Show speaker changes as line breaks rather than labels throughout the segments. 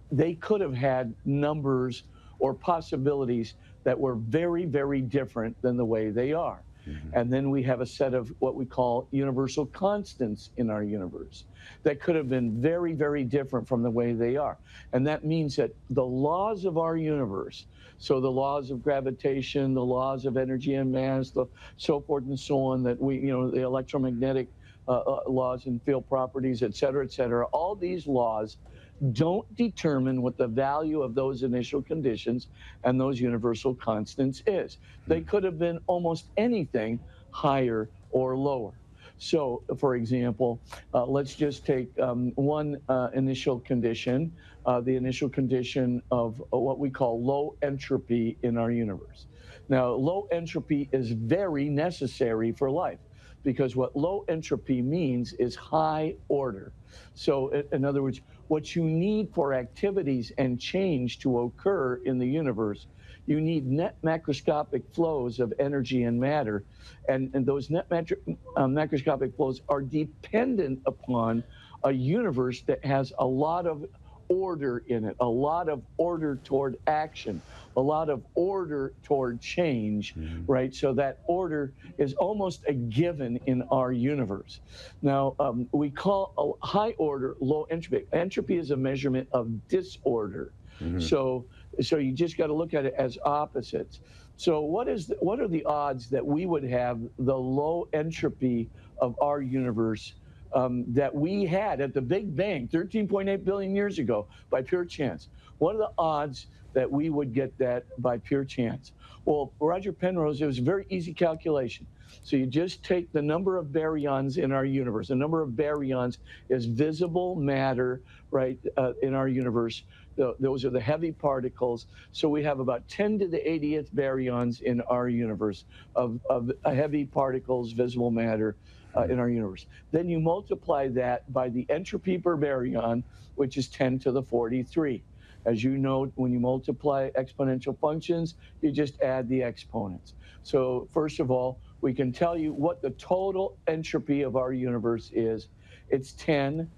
they could have had numbers or possibilities that were very, very different than the way they are. And then we have a set of what we call universal constants in our universe that could have been very, very different from the way they are. And that means that the laws of our universe, so the laws of gravitation, the laws of energy and mass, the so forth and so on, that we, the electromagnetic laws and field properties, et cetera, all these laws don't determine what the value of those initial conditions and those universal constants is. They could have been almost anything higher or lower. So, for example, let's just take one initial condition, the initial condition of what we call low entropy in our universe. Now, low entropy is very necessary for life, because what low entropy means is high order. So, in other words, what you need for activities and change to occur in the universe, you need net macroscopic flows of energy and matter. And those net macroscopic flows are dependent upon a universe that has a lot of order in it, a lot of order toward action, a lot of order toward change, right? So that order is almost a given in our universe. Now, we call a high order low entropy. Entropy is a measurement of disorder. So you just got to look at it as opposites. So what are the odds that we would have the low entropy of our universe that we had at the Big Bang 13.8 billion years ago by pure chance? What are the odds that we would get that by pure chance? Well, Roger Penrose, it was a very easy calculation. So you just take the number of baryons in our universe. The number of baryons is visible matter, right, in our universe. Those are the heavy particles. So we have about 10 to the 80th baryons in our universe of heavy particles, visible matter in our universe. Then you multiply that by the entropy per baryon, which is 10 to the 43. As you know, when you multiply exponential functions, you just add the exponents. So first of all, we can tell you what the total entropy of our universe is. It's 10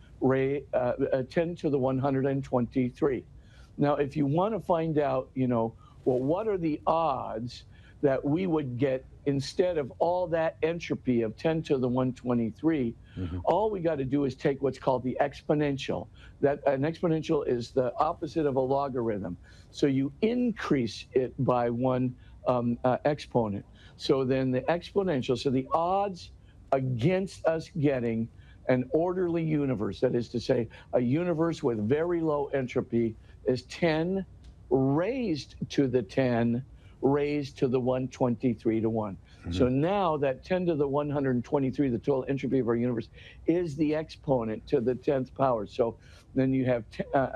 to the 123. Now, if you want to find out, well, what are the odds that we would get, instead of all that entropy of 10 to the 123, all we got to do is take what's called the exponential. That an exponential is the opposite of a logarithm. So you increase it by one exponent. So then the exponential, so the odds against us getting an orderly universe, that is to say, a universe with very low entropy, is 10 raised to the 10 raised to the 123 to 1. So now that 10 to the 123, the total entropy of our universe, is the exponent to the 10th power. So then you have,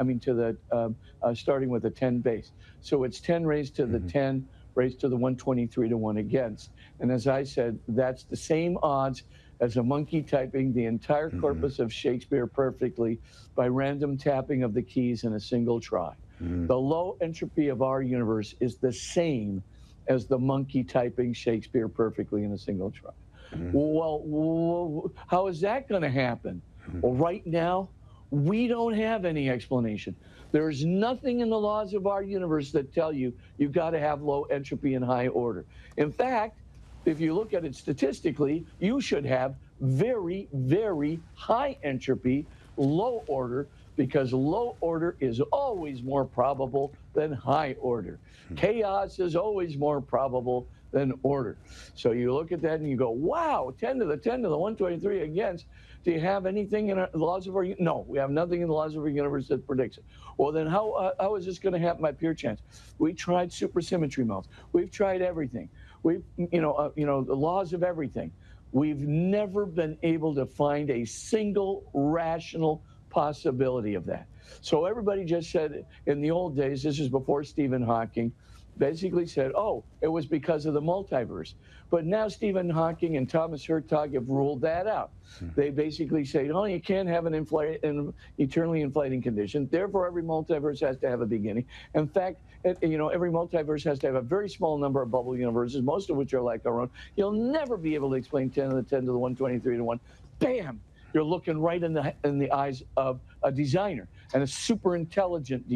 starting with a 10 base. So it's 10 raised to the 10 raised to the 123 to 1 against. And as I said, that's the same odds as a monkey typing the entire corpus of Shakespeare perfectly by random tapping of the keys in a single try. The low entropy of our universe is the same as the monkey typing Shakespeare perfectly in a single try. Well, how is that going to happen? Well, right now, we don't have any explanation. There's nothing in the laws of our universe that tell you you've got to have low entropy and high order. In fact, if you look at it statistically, you should have very, very high entropy, low order, because low order is always more probable than high order. Chaos is always more probable than order. So you look at that and you go, wow, 10 to the 123 against. Do you have anything in the laws of our universe? No, we have nothing in the laws of our universe that predicts it. Well, then how is this going to happen by pure chance? We tried supersymmetry models. We've tried everything. We've, the laws of everything. We've never been able to find a single rational possibility of that. So everybody just said, in the old days, this is before Stephen Hawking, basically said, oh, it was because of the multiverse. But now Stephen Hawking and Thomas Hertog have ruled that out. They basically say, oh, you can't have an eternally inflating condition. Therefore, every multiverse has to have a beginning. In fact, every multiverse has to have a very small number of bubble universes, most of which are like our own. You'll never be able to explain 10 to the 10 to the 123 to 1. Bam! You're looking right in the eyes of a designer, and a super intelligent